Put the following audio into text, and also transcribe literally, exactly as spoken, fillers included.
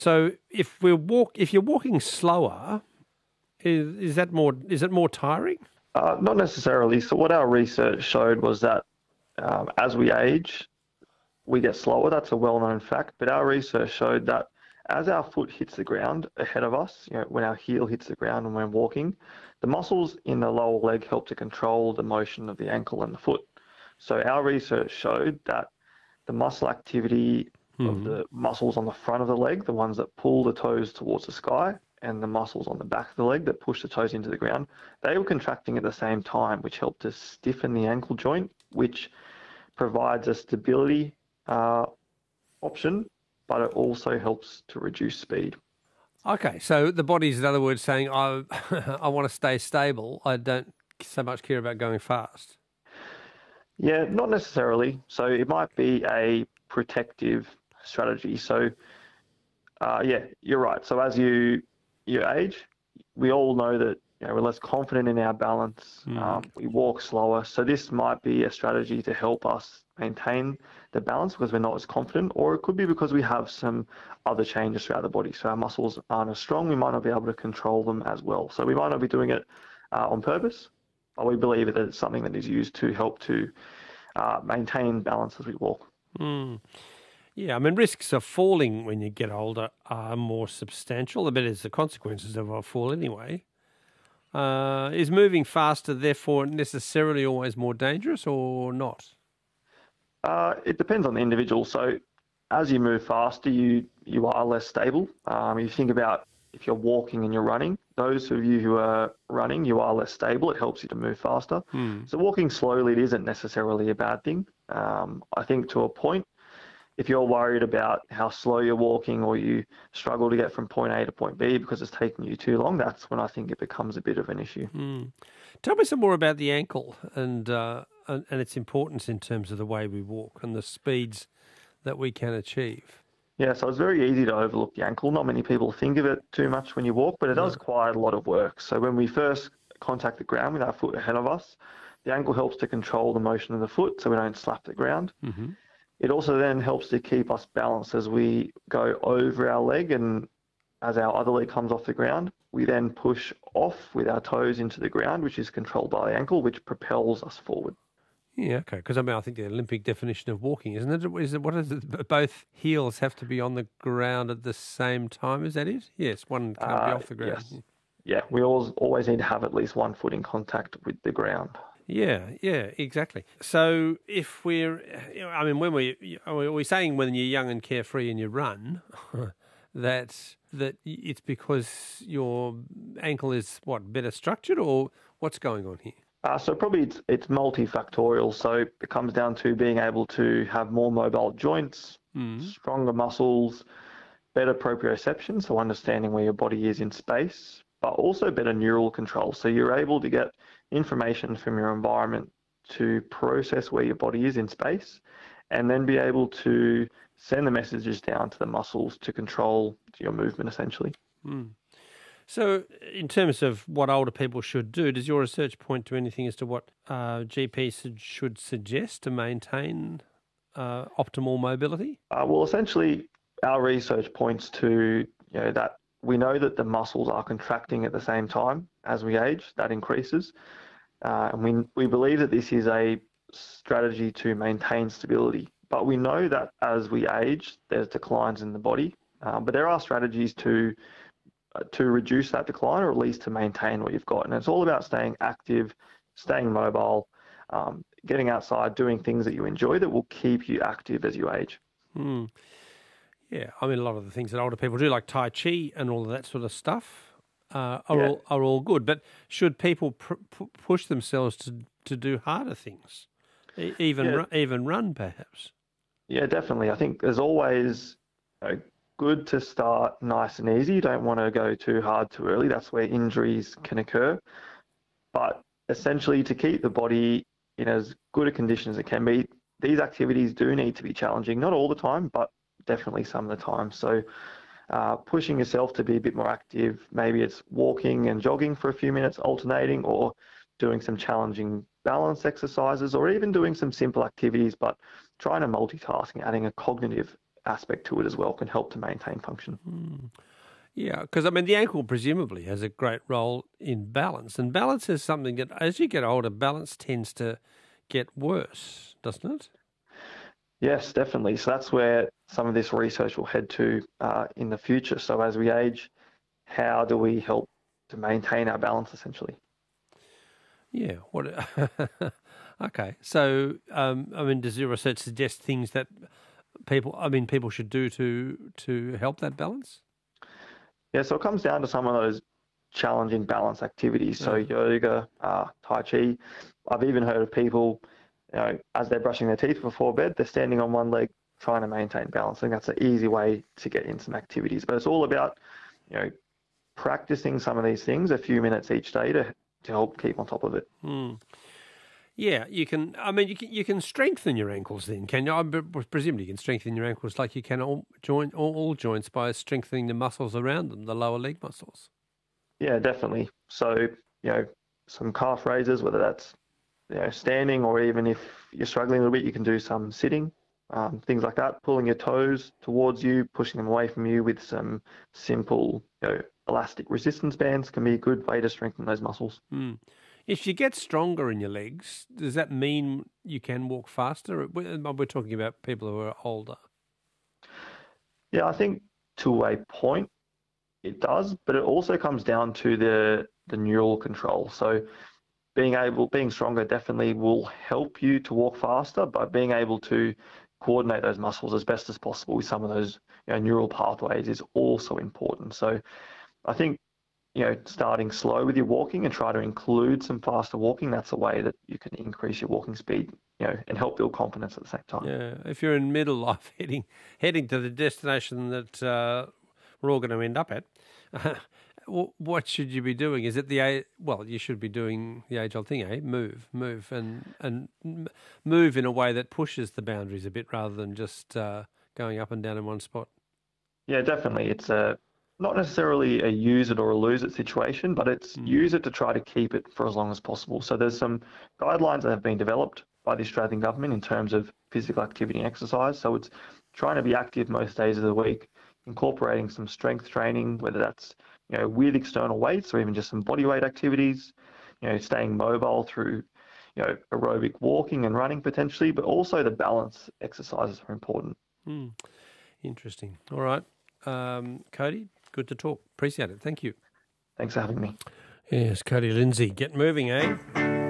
So if we walk, if you're walking slower, is, is that more? Is it more tiring? Uh, not necessarily. So what our research showed was that um, as we age, we get slower. That's a well-known fact. But our research showed that as our foot hits the ground ahead of us, you know, when our heel hits the ground when we're walking, the muscles in the lower leg help to control the motion of the ankle and the foot. So our research showed that the muscle activity of Hmm. the muscles on the front of the leg, the ones that pull the toes towards the sky, and the muscles on the back of the leg that push the toes into the ground, they were contracting at the same time, which helped to stiffen the ankle joint, which provides a stability uh, option, but it also helps to reduce speed. Okay, so the body's, in other words, saying, I, I want to stay stable. I don't so much care about going fast. Yeah, not necessarily. So it might be a protective strategy. So uh, yeah, you're right. So as you you age, we all know that you know, we're less confident in our balance. Mm. Um, we walk slower. So this might be a strategy to help us maintain the balance because we're not as confident, or it could be because we have some other changes throughout the body. So our muscles aren't as strong. We might not be able to control them as well. So we might not be doing it uh, on purpose, but we believe that it's something that is used to help to uh, maintain balance as we walk. Mm. Yeah, I mean, risks of falling when you get older are more substantial. The better is the consequences of a fall anyway. Uh, is moving faster therefore necessarily always more dangerous or not? Uh, it depends on the individual. So as you move faster, you you are less stable. Um, you think about if you're walking and you're running, those of you who are running, you are less stable. It helps you to move faster. Hmm. So walking slowly, it isn't necessarily a bad thing. Um, I think to a point, if you're worried about how slow you're walking or you struggle to get from point A to point B because it's taking you too long, that's when I think it becomes a bit of an issue. Hmm. Tell me some more about the ankle and, uh, and and its importance in terms of the way we walk and the speeds that we can achieve. Yeah, so it's very easy to overlook the ankle. Not many people think of it too much when you walk, but it does No. quite a lot of work. So when we first contact the ground with our foot ahead of us, the ankle helps to control the motion of the foot so we don't slap the ground. Mm-hmm. It also then helps to keep us balanced as we go over our leg, and as our other leg comes off the ground, we then push off with our toes into the ground, which is controlled by the ankle, which propels us forward. Yeah, okay. Because I mean, I think the Olympic definition of walking, isn't it? Is it what is it? Both heels have to be on the ground at the same time. Is that it? Yes, one can't be Uh, off the ground. yes. Yeah, we always, always need to have at least one foot in contact with the ground. Yeah, yeah, exactly. So if we're, you know, I mean, when we are we saying when you're young and carefree and you run, that that it's because your ankle is what better structured, or what's going on here? Uh, so probably it's, it's multifactorial. So it comes down to being able to have more mobile joints, Mm. stronger muscles, better proprioception, so understanding where your body is in space, but also better neural control. So you're able to get information from your environment to process where your body is in space and then be able to send the messages down to the muscles to control your movement essentially. Mm. So, in terms of what older people should do, does your research point to anything as to what uh, G Ps should suggest to maintain uh, optimal mobility? Uh, well, essentially, our research points to you know that we know that the muscles are contracting at the same time as we age. That increases, uh, and we we believe that this is a strategy to maintain stability. But we know that as we age, there's declines in the body. Uh, but there are strategies to uh, to reduce that decline, or at least to maintain what you've got. And it's all about staying active, staying mobile, um, getting outside, doing things that you enjoy that will keep you active as you age. Hmm. Yeah, I mean, a lot of the things that older people do, like Tai Chi and all of that sort of stuff, uh, are Yeah, all are all good. But should people pr- p- push themselves to to do harder things, e- even yeah, ru- even run, perhaps? yeah, definitely. I think there's always you know, good to start nice and easy. You don't want to go too hard too early. That's where injuries can occur. But essentially, to keep the body in as good a condition as it can be, these activities do need to be challenging. Not all the time, but definitely some of the time. So uh, pushing yourself to be a bit more active. Maybe it's walking and jogging for a few minutes, alternating, or doing some challenging balance exercises, or even doing some simple activities, but trying to multitask and adding a cognitive aspect to it as well can help to maintain function. Mm. Yeah, because, I mean, the ankle presumably has a great role in balance. And balance is something that, as you get older, balance tends to get worse, doesn't it? Yes, definitely. So that's where some of this research will head to uh, in the future. So as we age, how do we help to maintain our balance, essentially? Yeah. What? Okay. So, um, I mean, does your research suggest things that people, I mean, people should do to to help that balance? Yeah, so it comes down to some of those challenging balance activities. So Yeah. yoga, uh, Tai Chi. I've even heard of people, you know, as they're brushing their teeth before bed, they're standing on one leg trying to maintain balance. I think that's an easy way to get in some activities. But it's all about, you know, practicing some of these things a few minutes each day to, to help keep on top of it. Hmm. Yeah, you can. I mean, you can you can strengthen your ankles. Then can you? I presume you can strengthen your ankles like you can all joint all, all joints by strengthening the muscles around them, the lower leg muscles. Yeah, definitely. So, you know, some calf raises, whether that's, you know, standing, or even if you're struggling a little bit, you can do some sitting, um, things like that, pulling your toes towards you, pushing them away from you with some simple, you know, elastic resistance bands can be a good way to strengthen those muscles. Mm. If you get stronger in your legs, does that mean you can walk faster? We're we're talking about people who are older. Yeah, I think to a point it does, but it also comes down to the the neural control. So being able, being stronger definitely will help you to walk faster, but being able to coordinate those muscles as best as possible with some of those, you know, neural pathways is also important. So I think, you know, starting slow with your walking and try to include some faster walking, that's a way that you can increase your walking speed, you know, and help build confidence at the same time. Yeah, if you're in middle life, heading heading to the destination that uh, we're all going to end up at, what should you be doing? Is it the a well? You should be doing the age-old thing, eh? Move, move, and and move in a way that pushes the boundaries a bit, rather than just uh, going up and down in one spot. Yeah, definitely. It's a not necessarily a use it or a lose it situation, but it's Mm. use it to try to keep it for as long as possible. So there's some guidelines that have been developed by the Australian government in terms of physical activity and exercise. So it's trying to be active most days of the week, incorporating some strength training, whether that's, you know, with external weights or even just some body weight activities, you know, staying mobile through, you know, aerobic walking and running potentially, but also the balance exercises are important. Mm. Interesting. All right, um, Cody, good to talk. Appreciate it. Thank you. Thanks for having me. Yes, Cody Lindsay. Get moving, eh?